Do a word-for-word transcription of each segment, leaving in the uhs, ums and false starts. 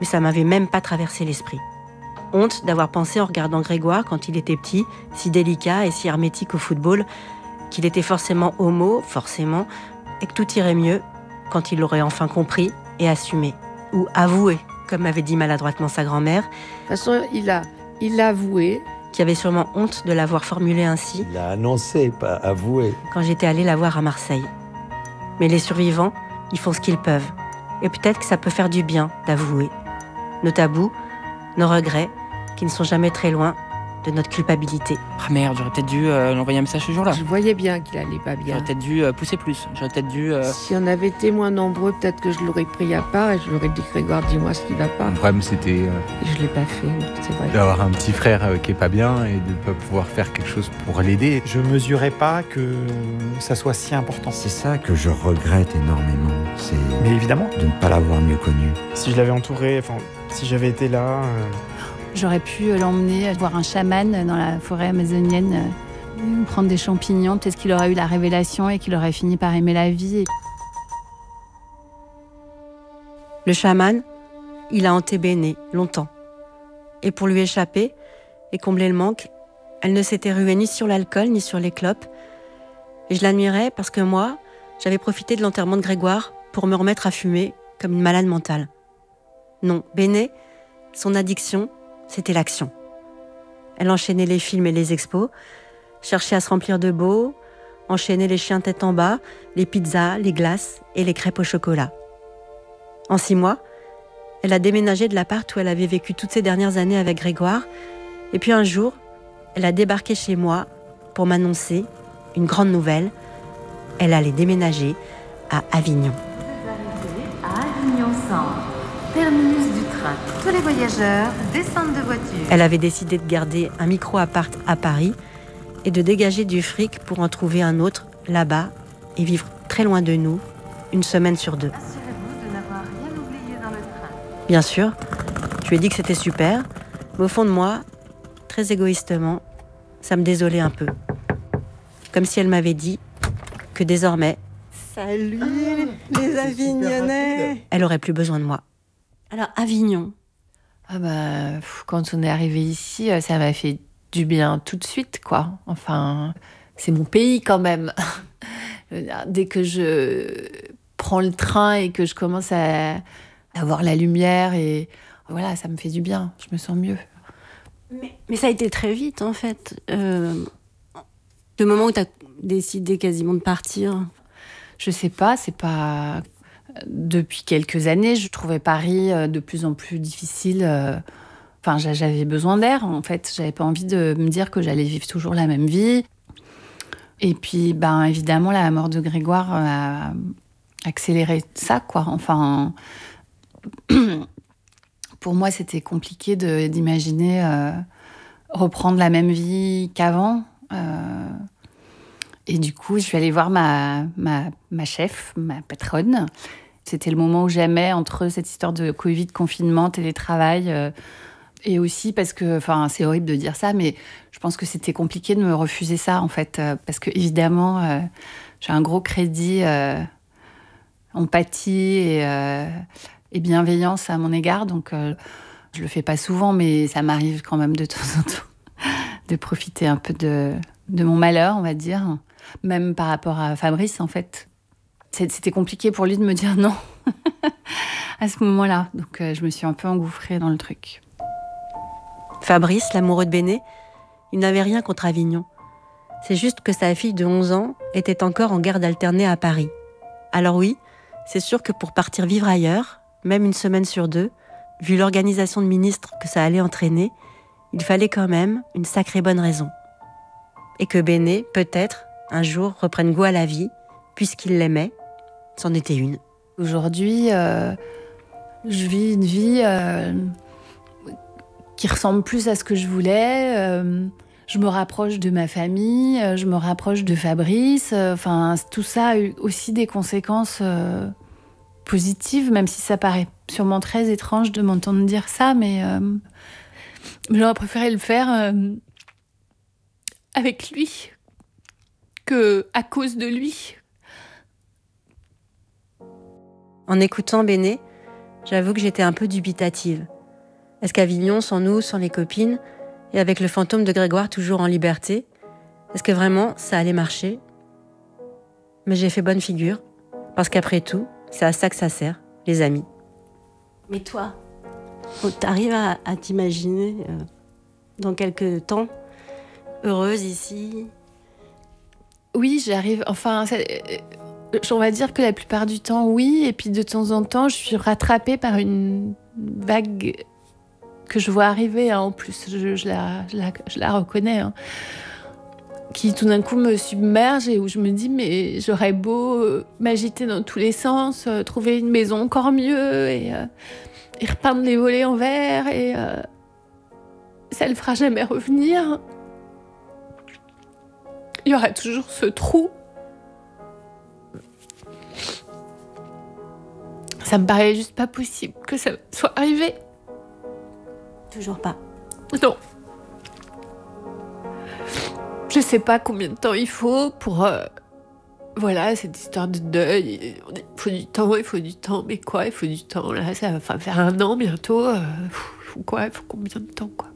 mais ça m'avait même pas traversé l'esprit. Honte d'avoir pensé en regardant Grégoire quand il était petit, si délicat et si hermétique au football, qu'il était forcément homo, forcément, et que tout irait mieux quand il l'aurait enfin compris et assumé. Ou avoué, comme m'avait dit maladroitement sa grand-mère. De toute façon, il a, il a avoué. Qui avait sûrement honte de l'avoir formulé ainsi. Il a annoncé, pas avoué. Quand j'étais allée la voir à Marseille. Mais les survivants, ils font ce qu'ils peuvent. Et peut-être que ça peut faire du bien d'avouer. Nos tabous, nos regrets, qui ne sont jamais très loin de notre culpabilité. Ah merde, j'aurais peut-être dû euh, l'envoyer un message ce jour-là. Je voyais bien qu'il allait pas bien. J'aurais peut-être dû euh, pousser plus. J'aurais peut-être dû... Euh... Si on avait été moins nombreux, peut-être que je l'aurais pris à part et je l'aurais dit, Grégoire, dis-moi ce qui va pas. Le problème, c'était euh, Et je l'ai pas fait, c'est vrai. d'avoir un petit frère euh, qui est pas bien et de ne pas pouvoir faire quelque chose pour l'aider. Je mesurais pas que ça soit si important. C'est ça que je regrette énormément, c'est Mais évidemment, de ne pas l'avoir mieux connu. si je l'avais entouré, enfin, si j'avais été là, euh, J'aurais pu l'emmener voir un chaman dans la forêt amazonienne, euh, prendre des champignons. Peut-être qu'il aurait eu la révélation et qu'il aurait fini par aimer la vie. Le chaman, il a hanté Béné longtemps. Et pour lui échapper et combler le manque, elle ne s'était ruée ni sur l'alcool ni sur les clopes. Et je l'admirais parce que moi, j'avais profité de l'enterrement de Grégoire pour me remettre à fumer comme une malade mentale. Non, Béné, son addiction, c'était l'action. Elle enchaînait les films et les expos, cherchait à se remplir de beau, enchaînait les chiens tête en bas, les pizzas, les glaces et les crêpes au chocolat. En six mois, elle a déménagé de l'appart où elle avait vécu toutes ces dernières années avec Grégoire. Et puis un jour, elle a débarqué chez moi pour m'annoncer une grande nouvelle. Elle allait déménager à Avignon. Vous arrivez à Avignon Centre, terminus du train. Tous les voyageurs descendent de voiture. Elle avait décidé de garder un micro-appart à Paris et de dégager du fric pour en trouver un autre là-bas et vivre très loin de nous, une semaine sur deux. Assurez-vous de n'avoir rien oublié dans le train. Bien sûr, je lui ai dit que c'était super, mais au fond de moi, très égoïstement, ça me désolait un peu. Comme si elle m'avait dit que désormais, salut les Avignonnais, elle aurait plus besoin de moi. Alors Avignon. Ah bah, quand on est arrivé ici, ça m'a fait du bien tout de suite, quoi. Enfin, c'est mon pays quand même. Dès que je prends le train et que je commence à avoir la lumière, et voilà, ça me fait du bien. Je me sens mieux. Mais, mais ça a été très vite, en fait. Euh, le moment où tu as décidé quasiment de partir. Je sais pas, c'est pas... Depuis quelques années, je trouvais Paris de plus en plus difficile. Enfin, j'avais besoin d'air, en fait. J'avais pas envie de me dire que j'allais vivre toujours la même vie. Et puis, ben, évidemment, la mort de Grégoire a accéléré ça, quoi. Enfin, pour moi, c'était compliqué de, d'imaginer euh, reprendre la même vie qu'avant. Euh, et du coup, je suis allée voir ma, ma, ma chef, ma patronne. C'était le moment où jamais, entre cette histoire de Covid, confinement, télétravail, euh, et aussi parce que, enfin, c'est horrible de dire ça, mais je pense que c'était compliqué de me refuser ça, en fait, euh, parce que évidemment, euh, j'ai un gros crédit euh, empathie et, euh, et bienveillance à mon égard, donc euh, je le fais pas souvent, mais ça m'arrive quand même de temps en temps de profiter un peu de, de mon malheur, on va dire, même par rapport à Fabrice, en fait. C'était compliqué pour lui de me dire non à ce moment-là. Donc, euh, je me suis un peu engouffrée dans le truc. Fabrice, l'amoureux de Béné, il n'avait rien contre Avignon. C'est juste que sa fille de onze ans était encore en garde alternée à Paris. Alors oui, c'est sûr que pour partir vivre ailleurs, même une semaine sur deux, vu l'organisation de ministres que ça allait entraîner, il fallait quand même une sacrée bonne raison. Et que Béné, peut-être, un jour, reprenne goût à la vie, puisqu'il l'aimait. C'en était une. Aujourd'hui, euh, je vis une vie euh, qui ressemble plus à ce que je voulais. Euh, je me rapproche de ma famille, euh, je me rapproche de Fabrice. Enfin, euh, tout ça a eu aussi des conséquences euh, positives, même si ça paraît sûrement très étrange de m'entendre dire ça, mais euh, j'aurais préféré le faire euh, avec lui que à cause de lui. En écoutant Béné, j'avoue que j'étais un peu dubitative. Est-ce qu'Avignon, sans nous, sans les copines, et avec le fantôme de Grégoire toujours en liberté, est-ce que vraiment ça allait marcher ? Mais j'ai fait bonne figure, parce qu'après tout, c'est à ça que ça sert, les amis. Mais toi, t'arrives à, à t'imaginer euh, dans quelques temps heureuse ici ? Oui, j'arrive. Enfin, ça, euh, on va dire que la plupart du temps, oui. Et puis de temps en temps, je suis rattrapée par une vague que je vois arriver. Hein, en plus, je, je, la, je, la, je la reconnais. Hein, qui tout d'un coup me submerge et où je me dis mais j'aurais beau euh, m'agiter dans tous les sens, euh, trouver une maison encore mieux et, euh, et repeindre les volets en verre et euh, ça le fera jamais revenir. Il y aura toujours ce trou. Ça me paraît juste pas possible que ça soit arrivé. Toujours pas. Non. Je sais pas combien de temps il faut pour... Euh, voilà, cette histoire de deuil. Il faut du temps, il faut du temps. Mais quoi, il faut du temps. Là, ça va faire un an bientôt. Euh, il faut quoi, il faut combien de temps, quoi.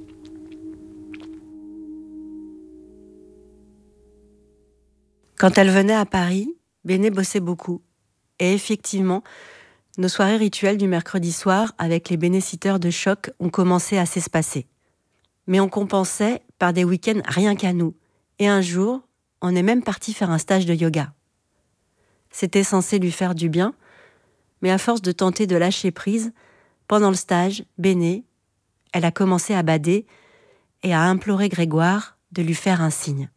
Quand elle venait à Paris, Béné bossait beaucoup. Et effectivement, nos soirées rituelles du mercredi soir avec les bénéciteurs de choc ont commencé à s'espacer. Mais on compensait par des week-ends rien qu'à nous. Et un jour, on est même parti faire un stage de yoga. C'était censé lui faire du bien, mais à force de tenter de lâcher prise, pendant le stage, Béné, elle a commencé à bader et à implorer Grégoire de lui faire un signe.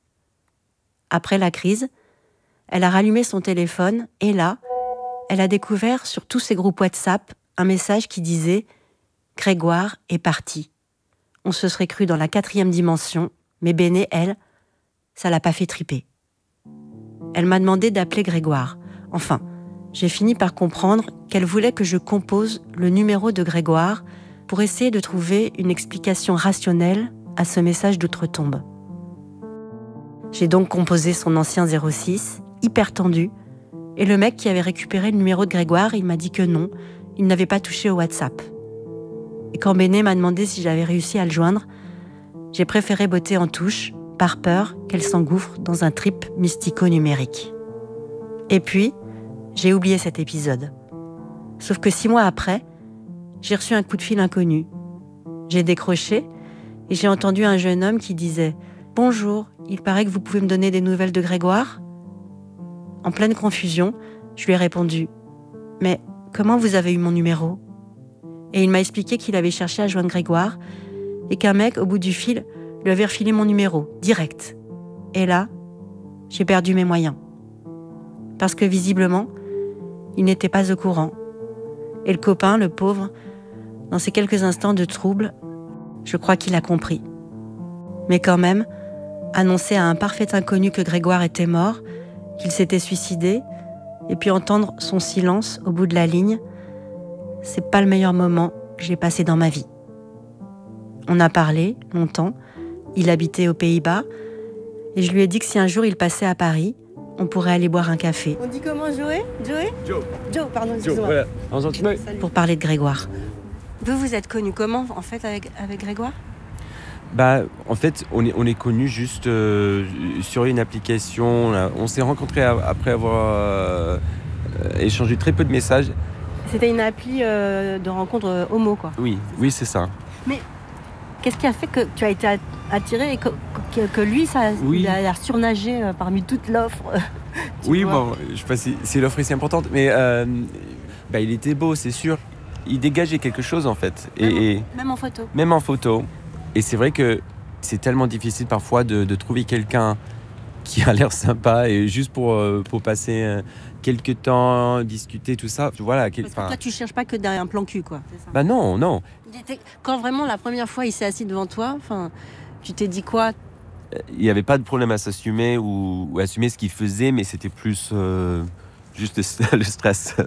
Après la crise, elle a rallumé son téléphone et là, elle a découvert sur tous ses groupes WhatsApp un message qui disait « Grégoire est parti ». On se serait cru dans la quatrième dimension, mais Béné, elle, ça l'a pas fait triper. Elle m'a demandé d'appeler Grégoire. Enfin, j'ai fini par comprendre qu'elle voulait que je compose le numéro de Grégoire pour essayer de trouver une explication rationnelle à ce message d'outre-tombe. J'ai donc composé son ancien zéro six, hyper tendu, et le mec qui avait récupéré le numéro de Grégoire, il m'a dit que non, il n'avait pas touché au WhatsApp. Et quand Béné m'a demandé si j'avais réussi à le joindre, j'ai préféré botter en touche, par peur qu'elle s'engouffre dans un trip mystico-numérique. Et puis, j'ai oublié cet épisode. Sauf que six mois après, j'ai reçu un coup de fil inconnu. J'ai décroché et j'ai entendu un jeune homme qui disait « Bonjour, il paraît que vous pouvez me donner des nouvelles de Grégoire ?» En pleine confusion, je lui ai répondu « Mais comment vous avez eu mon numéro ?» Et il m'a expliqué qu'il avait cherché à joindre Grégoire et qu'un mec, au bout du fil, lui avait refilé mon numéro, direct. Et là, j'ai perdu mes moyens. Parce que visiblement, il n'était pas au courant. Et le copain, le pauvre, dans ces quelques instants de trouble, je crois qu'il a compris. Mais quand même, annoncer à un parfait inconnu que Grégoire était mort, qu'il s'était suicidé, et puis entendre son silence au bout de la ligne, c'est pas le meilleur moment que j'ai passé dans ma vie. On a parlé longtemps, il habitait aux Pays-Bas, et je lui ai dit que si un jour il passait à Paris, on pourrait aller boire un café. On dit comment, Joey ? Joey ? Joe. Joe, pardon, excuse-moi. Joe, voilà. Enchanté. Pour parler de Grégoire. Vous, vous êtes connus comment, en fait, avec, avec Grégoire ? Bah, en fait, on est, on est connus juste euh, sur une application. Là. On s'est rencontrés après avoir euh, échangé très peu de messages. C'était une appli euh, de rencontre euh, homo, quoi. Oui, oui, c'est ça. Mais qu'est-ce qui a fait que tu as été attiré et que, que, que lui, ça, oui. il a l'air surnagé euh, parmi toute l'offre euh, Oui, vois. Bon, je sais pas si, si l'offre est si importante, mais euh, bah, il était beau, c'est sûr. Il dégageait quelque chose, en fait. Et, même, et, même en photo. Même en photo. Et c'est vrai que c'est tellement difficile parfois de, de trouver quelqu'un qui a l'air sympa et juste pour, euh, pour passer euh, quelques temps, discuter, tout ça. Voilà, quel, Parce que toi, tu cherches pas que derrière un plan cul, quoi. C'est ça. Bah non, non. Il était... Quand vraiment la première fois il s'est assis devant toi, enfin, tu t'es dit quoi ? Il n'y avait pas de problème à s'assumer ou, ou assumer ce qu'il faisait, mais c'était plus euh, juste le stress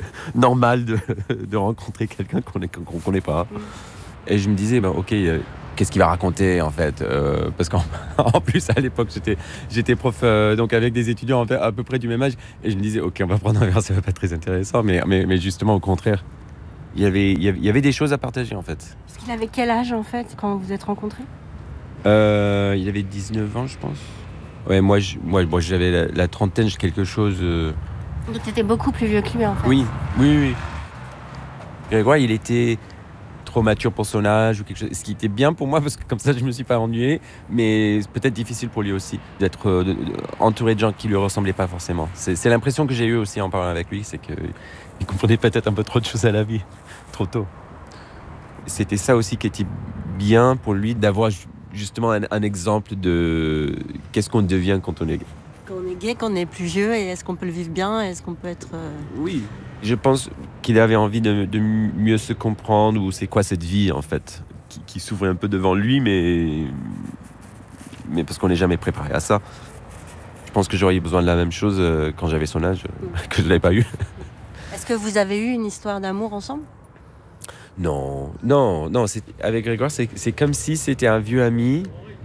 normal de, de rencontrer quelqu'un qu'on ne qu'on connaît pas. Mm. Et je me disais, bah, ok, il qu'est-ce qu'il va raconter en fait euh, parce qu'en en plus à l'époque j'étais, j'étais prof euh, donc avec des étudiants à peu près du même âge et je me disais ok on va prendre un verre, ça va pas être très intéressant mais, mais, mais justement au contraire il y, avait, il, y avait, il y avait des choses à partager en fait. Parce qu'il avait quel âge en fait quand vous vous êtes rencontrés? euh, Il avait dix-neuf ans je pense. Ouais, moi, je, moi, moi j'avais la, la trentaine, j'ai quelque chose... Euh... Donc t'étais beaucoup plus vieux que lui en fait. Oui, oui, oui. Grégoire, il était trop mature pour son âge ou quelque chose, ce qui était bien pour moi parce que comme ça je me suis pas ennuyé, mais c'est peut-être difficile pour lui aussi d'être euh, de, de, entouré de gens qui lui ressemblaient pas forcément. C'est, c'est l'impression que j'ai eue aussi en parlant avec lui, c'est qu'il comprenait peut-être un peu trop de choses à la vie, trop tôt. C'était ça aussi qui était bien pour lui d'avoir justement un, un exemple de qu'est-ce qu'on devient quand on est gay. Quand on est gay, quand on est plus vieux, et est-ce qu'on peut le vivre bien, est-ce qu'on peut être... Euh... Oui. Je pense qu'il avait envie de, de mieux se comprendre, ou c'est quoi cette vie en fait, qui, qui s'ouvre un peu devant lui, mais, mais parce qu'on n'est jamais préparé à ça. Je pense que j'aurais eu besoin de la même chose quand j'avais son âge, que je ne l'avais pas eu. Est-ce que vous avez eu une histoire d'amour ensemble ? Non, non, non. C'est, avec Grégoire, c'est, c'est comme si c'était un vieux ami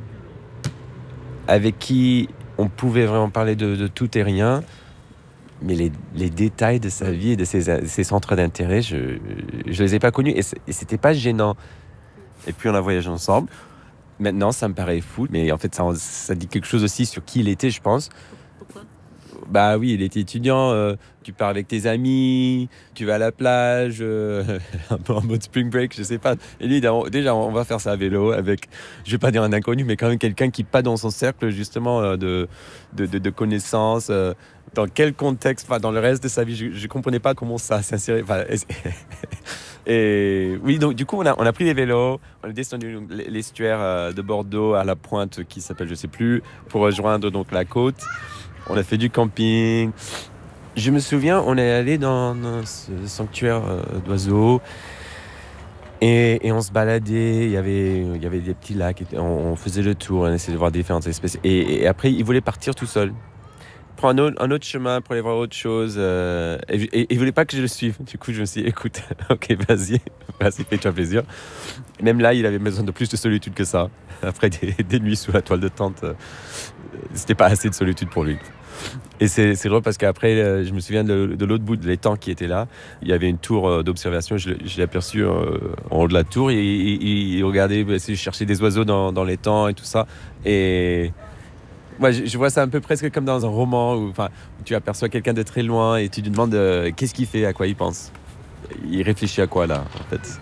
avec qui on pouvait vraiment parler de, de tout et rien. Mais les, les détails de sa vie et de ses, ses centres d'intérêt, je ne les ai pas connus. Et, et c'était pas gênant. Et puis on a voyagé ensemble. Maintenant, ça me paraît fou. Mais en fait, ça, ça dit quelque chose aussi sur qui il était, je pense. Pourquoi ? Bah oui, il était étudiant. Euh, tu pars avec tes amis, tu vas à la plage, euh, un peu en mode spring break, je sais pas. Et lui, déjà, on va faire ça à vélo avec, je vais pas dire un inconnu, mais quand même quelqu'un qui n'est pas dans son cercle, justement, euh, de, de, de, de connaissances. Euh, dans quel contexte, enfin, dans le reste de sa vie, je ne comprenais pas comment ça s'insérait. Enfin, et, et oui, donc du coup, on a, on a pris les vélos, on est descendu l'estuaire de Bordeaux à la pointe qui s'appelle, je sais plus, pour rejoindre donc la côte. On a fait du camping. Je me souviens, on est allé dans, dans ce sanctuaire d'oiseaux et, et on se baladait. Il y avait, il y avait des petits lacs. On, on faisait le tour, on essayait de voir différentes espèces. Et, et après, il voulait partir tout seul. Prendre un autre, un autre chemin pour aller voir autre chose. Euh, et, et, et il voulait pas que je le suive. Du coup, je me suis dit, écoute, ok, vas-y, vas-y, fais-toi plaisir. Même là, il avait besoin de plus de solitude que ça. Après des, des nuits sous la toile de tente, euh, c'était pas assez de solitude pour lui. Et c'est, c'est drôle parce qu'après, je me souviens de, de l'autre bout de l'étang qui était là. Il y avait une tour d'observation. Je, je l'ai aperçu euh, en haut de la tour. Et il, il regardait, il cherchait des oiseaux dans, dans l'étang et tout ça. Et moi, je, je vois ça un peu presque comme dans un roman où, enfin, où tu aperçois quelqu'un de très loin et tu lui demandes euh, qu'est-ce qu'il fait, à quoi il pense. Il réfléchit à quoi là, en fait.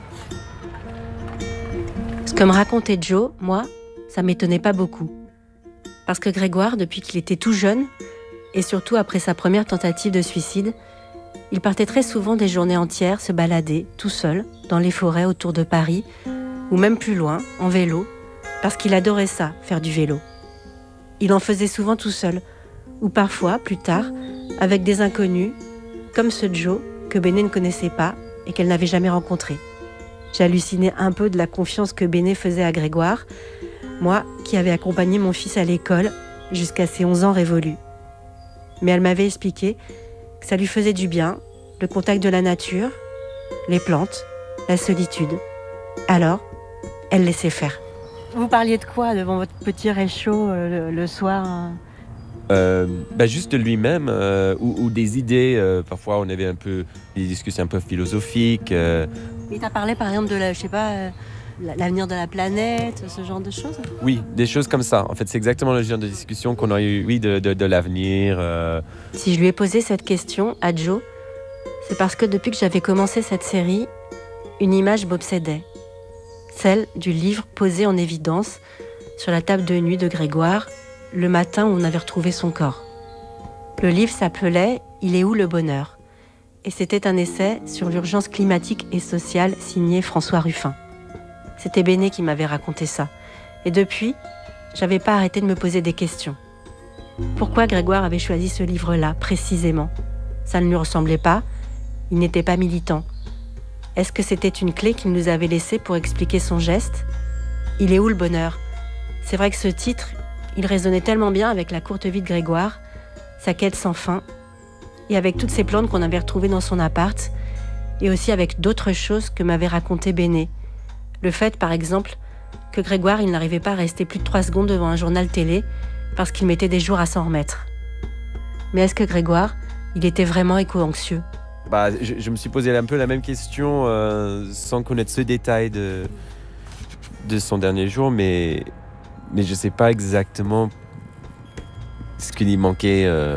Ce que me racontait Joe, moi, ça m'étonnait pas beaucoup. Parce que Grégoire, depuis qu'il était tout jeune, et surtout après sa première tentative de suicide, il partait très souvent des journées entières se balader, tout seul, dans les forêts autour de Paris, ou même plus loin, en vélo, parce qu'il adorait ça, faire du vélo. Il en faisait souvent tout seul, ou parfois, plus tard, avec des inconnus, comme ce Joe que Béné ne connaissait pas et qu'elle n'avait jamais rencontré. J'hallucinais un peu de la confiance que Béné faisait à Grégoire, moi qui avais accompagné mon fils à l'école jusqu'à ses onze ans révolus. Mais elle m'avait expliqué que ça lui faisait du bien, le contact de la nature, les plantes, la solitude. Alors, elle laissait faire. Vous parliez de quoi devant votre petit réchaud euh, le, le soir hein euh, bah Juste de lui-même, euh, ou, ou des idées. Euh, parfois, on avait un peu des discussions un peu philosophiques. Euh. Il t'a parlé par exemple de la, je sais pas, euh, l'avenir de la planète, ce genre de choses ? Oui, des choses comme ça. En fait, c'est exactement le genre de discussion qu'on a eu, oui, de, de, de l'avenir. Euh... Si je lui ai posé cette question à Joe, c'est parce que depuis que j'avais commencé cette série, une image m'obsédait. Celle du livre posé en évidence sur la table de nuit de Grégoire, le matin où on avait retrouvé son corps. Le livre s'appelait « Il est où le bonheur ?» et c'était un essai sur l'urgence climatique et sociale signé François Ruffin. C'était Béné qui m'avait raconté ça. Et depuis, j'avais pas arrêté de me poser des questions. Pourquoi Grégoire avait choisi ce livre-là, précisément ? Ça ne lui ressemblait pas, il n'était pas militant. Est-ce que c'était une clé qu'il nous avait laissée pour expliquer son geste ? Il est où le bonheur ? C'est vrai que ce titre, il résonnait tellement bien avec la courte vie de Grégoire, sa quête sans fin, et avec toutes ces plantes qu'on avait retrouvées dans son appart, et aussi avec d'autres choses que m'avait raconté Béné. Le fait, par exemple, que Grégoire, il n'arrivait pas à rester plus de trois secondes devant un journal télé parce qu'il mettait des jours à s'en remettre. Mais est-ce que Grégoire, il était vraiment éco-anxieux ? Bah, je, je me suis posé un peu la même question euh, sans connaître ce détail de, de son dernier jour, mais, mais je ne sais pas exactement ce qu'il lui manquait. Euh,